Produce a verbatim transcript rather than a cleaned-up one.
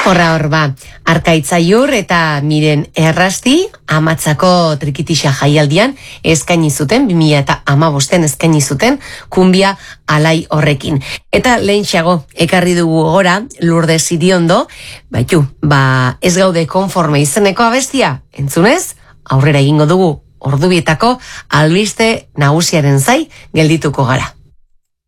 Horra hor ba, Arkaitzaiur eta Miren Errasti Amatzako trikitixa jaialdian eskaini zuten, bi mila hamabosten eskaini zuten kumbia alai horrekin. Eta lehentxeago ekarri dugu gora Lourdes Iriondo, baitu, ba ez gaude konforme izeneko abestia, entzunez, aurrera egingo dugu ordubietako albiste nagusiaren zai geldituko gara.